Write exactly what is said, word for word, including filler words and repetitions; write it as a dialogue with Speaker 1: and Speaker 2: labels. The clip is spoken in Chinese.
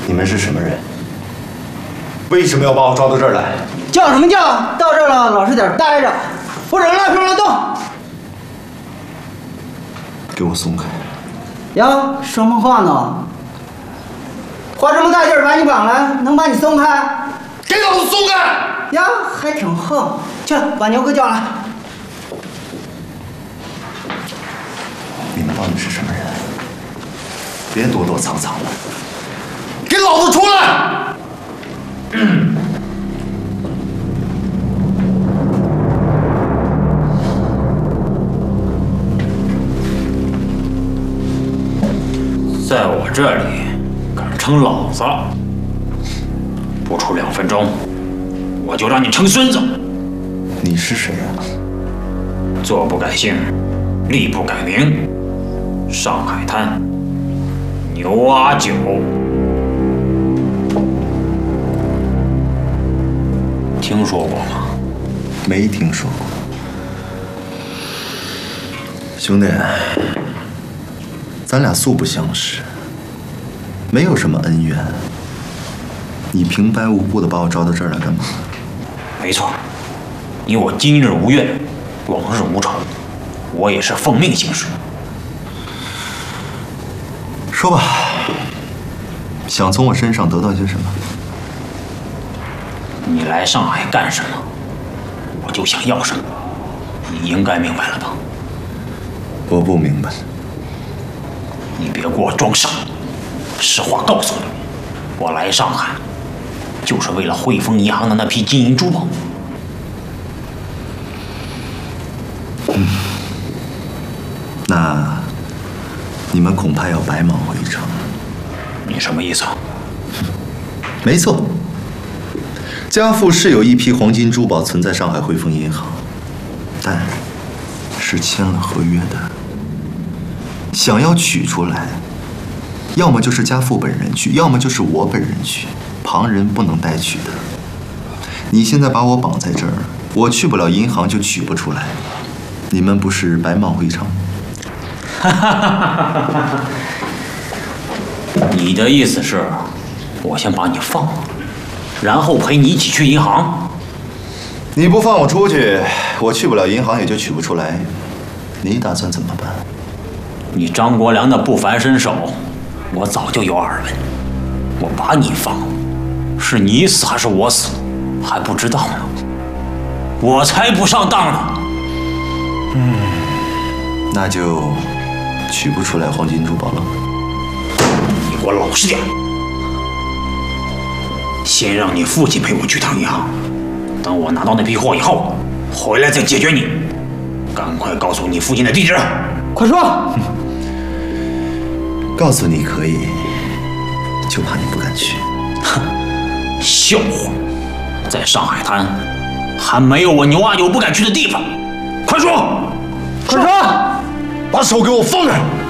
Speaker 1: 你们是什么人？为什么要把我招到这儿来？
Speaker 2: 叫什么叫？到这儿了，老实点待着，不准乱说乱动。
Speaker 1: 给我松开！
Speaker 2: 呀，什么话呢？花这么大劲儿把你绑来，能把你松开？
Speaker 1: 给老子松开！
Speaker 2: 呀，还挺横。去，把牛哥叫来。
Speaker 1: 你们到底是什么人？别躲躲藏藏的，给老子出来！嗯。
Speaker 3: 在我这里敢称老子，不出两分钟，我就让你称孙子。
Speaker 1: 你是谁啊？
Speaker 3: 坐不改姓，立不改名，上海滩牛阿九。听说过吗？
Speaker 1: 没听说过。兄弟，咱俩素不相识，没有什么恩怨。你平白无故的把我招到这儿来干嘛？
Speaker 3: 没错，你我今日无怨，往日无仇，我也是奉命行事。
Speaker 1: 说吧，想从我身上得到些什么？
Speaker 3: 你来上海干什么，我就想要什么，你应该明白了吧？
Speaker 1: 我不明白。
Speaker 3: 你别给我装傻，实话告诉你，我来上海就是为了汇丰银行的那批金银珠宝。
Speaker 1: 嗯，那你们恐怕要白忙活一场。
Speaker 3: 你什么意思？
Speaker 1: 没错，家父是有一批黄金珠宝存在上海汇丰银行，但是签了合约的。想要取出来，要么就是家父本人去，要么就是我本人去，旁人不能代取的。你现在把我绑在这儿，我去不了银行就取不出来，你们不是白忙活一场？
Speaker 3: 哈哈哈哈哈！你的意思是，我先把你放了，然后陪你一起去银行？
Speaker 1: 你不放我出去，我去不了银行也就取不出来。你打算怎么办？
Speaker 3: 你张国良的不凡身手，我早就有耳闻。我把你放，是你死还是我死，还不知道呢。我才不上当呢。
Speaker 1: 嗯，那就取不出来黄金珠宝了。
Speaker 3: 你给我老实点。先让你父亲陪我去趟银行，等我拿到那批货以后，回来再解决你。赶快告诉你父亲的地址。
Speaker 2: 快说。
Speaker 1: 告诉你可以，就怕你不敢去。
Speaker 3: 哼，笑话，在上海滩还没有我牛阿九不敢去的地方。快说，
Speaker 2: 快说，
Speaker 1: 把手给我放开！